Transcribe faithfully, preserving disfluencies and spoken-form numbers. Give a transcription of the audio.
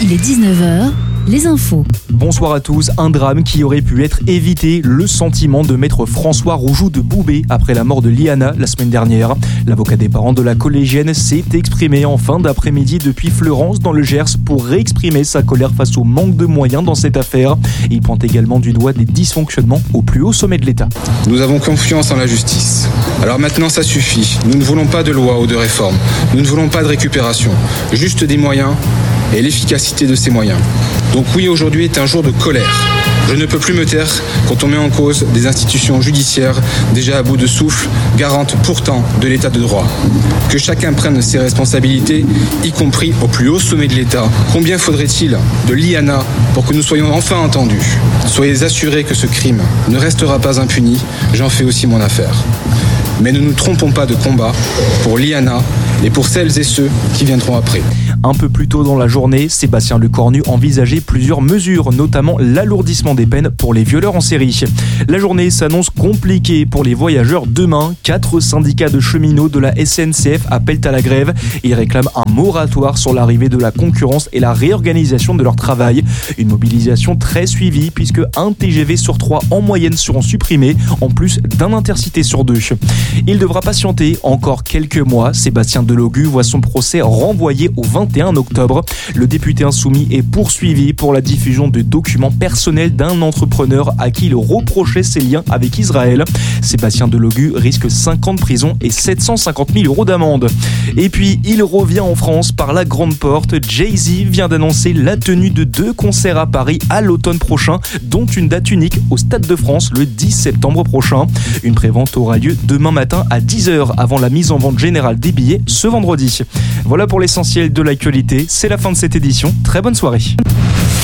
Il est dix-neuf heures, les infos. Bonsoir à tous. Un drame qui aurait pu être évité, le sentiment de maître François Roujoux de Boubé après la mort de Liana la semaine dernière. L'avocat des parents de la collégienne s'est exprimé en fin d'après-midi depuis Fleurance dans le Gers pour réexprimer sa colère face au manque de moyens dans cette affaire. Il pointe également du doigt des dysfonctionnements au plus haut sommet de l'État. Nous avons confiance en la justice. Alors maintenant ça suffit. Nous ne voulons pas de loi ou de réforme. Nous ne voulons pas de récupération. Juste des moyens et l'efficacité de ces moyens. Donc oui, aujourd'hui est un jour de colère. Je ne peux plus me taire quand on met en cause des institutions judiciaires déjà à bout de souffle, garantes pourtant de l'état de droit. Que chacun prenne ses responsabilités, y compris au plus haut sommet de l'État. Combien faudrait-il de Liana pour que nous soyons enfin entendus ? Soyez assurés que ce crime ne restera pas impuni, j'en fais aussi mon affaire. Mais ne nous trompons pas de combat pour Liana et pour celles et ceux qui viendront après. Un peu plus tôt dans la journée, Sébastien Lecornu envisageait plusieurs mesures, notamment l'alourdissement des peines pour les violeurs en série. La journée s'annonce compliquée pour les voyageurs demain. Quatre syndicats de cheminots de la S N C F appellent à la grève. Ils réclament un moratoire sur l'arrivée de la concurrence et la réorganisation de leur travail. Une mobilisation très suivie puisque un T G V sur trois en moyenne seront supprimés, en plus d'un intercité sur deux. Il devra patienter encore quelques mois. Sébastien Delogu voit son procès renvoyé au vingt et un octobre. Le député insoumis est poursuivi pour la diffusion de documents personnels d'un entrepreneur à qui il reprochait ses liens avec Israël. Sébastien Delogu risque cinq ans de prison et sept cent cinquante mille euros d'amende. Et puis, il revient en France par la grande porte. Jay-Z vient d'annoncer la tenue de deux concerts à Paris à l'automne prochain, dont une date unique au Stade de France le dix septembre prochain. Une prévente aura lieu demain matin à dix heures avant la mise en vente générale des billets ce vendredi. Voilà pour l'essentiel de l'actualité. C'est la fin de cette édition. Très bonne soirée.